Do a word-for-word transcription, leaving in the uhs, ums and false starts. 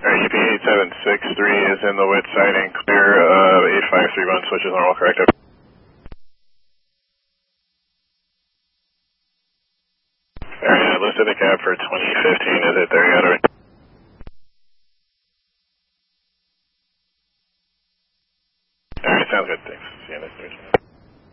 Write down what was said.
Alright, U P eight seven six three is in the wit sighting, clear, uh, eight five three one, switch is normal, correct? Alright, I listed the cab for twenty fifteen, is it there yet, or? Alright, sounds good, thanks. See you next week.